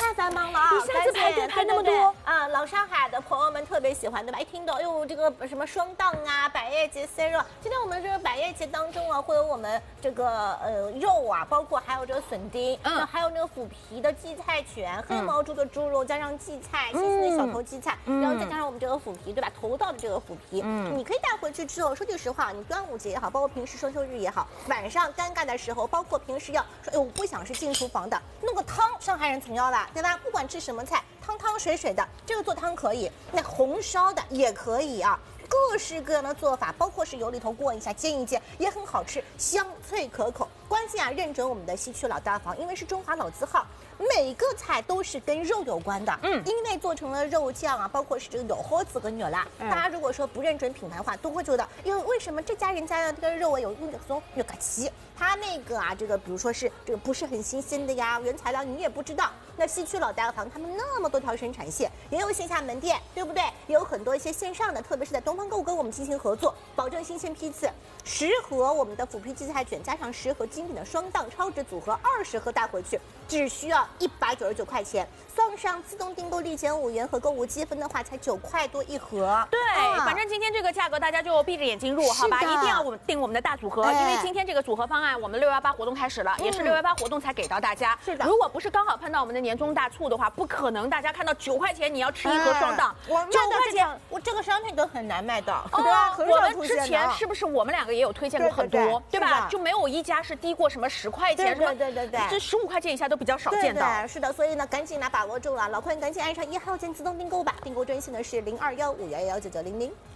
太繁忙了啊！ 一下子排那么多啊！老上海的朋友们特别喜欢，对吧？一听到哟这个什么双档啊，百叶节 C 肉，今天我们这个百叶节当中啊，会有我们这个肉啊，包括还有这个笋丁，还有那个腐皮的荠菜卷，黑毛猪的猪肉加上荠菜，新鲜的小头荠菜，然后再加上我们这个腐皮，对吧？头道的这个腐皮，你可以带回去之后，说句实话，你端午节也好，包括平时双休日也好，晚上尴尬的时候，包括平时要说，哎，我不想是进厨房的，弄个汤，上海人总要的，对吧？不管吃什么菜，汤汤水水的，这个做汤可以，那红烧的也可以啊。各式各样的做法，包括是油里头过一下、煎一煎，也很好吃，香脆可口。关键啊，认准我们的西区老大房，因为是中华老字号，每个菜都是跟肉有关的。因为做成了肉酱啊，包括是这个有蒿子跟牛辣。大家如果说不认准品牌的话，都会觉得，因为为什么这家人家的这个肉啊有那个松有个齐，它那个啊这个比如说是这个不是很新鲜的呀，原材料你也不知道。那西区老大房他们那么多条生产线，也有线下门店，对不对？也有很多一些线上的，特别是在东方购物跟我们进行合作，保证新鲜批次。10盒我们的腐皮荠菜卷加上10盒精品的双档超值组合，20盒带回去只需要199块钱，送上自动订购立减5元和购物积分的话才9块多一盒。 对，反正今天这个价格大家就闭着眼睛入，好吧？一定要订我们的大组合，因为今天这个组合方案我们618活动开始了，也是618活动才给到大家。 是的， 如果不是刚好碰到我们的年终大促的话，不可能大家看到9块钱你要吃一盒双档，9块钱我这个商品都很难卖到， 对吧？ 我们之前是不是我们两个也有推荐过很多，对吧？就没有一家是低过什么10块钱， 对， 这15块钱以下都比较少见到。 是的，所以呢，赶紧把握住了，老朋友赶紧按上1号键自动订购吧，订购专线呢是0215119900。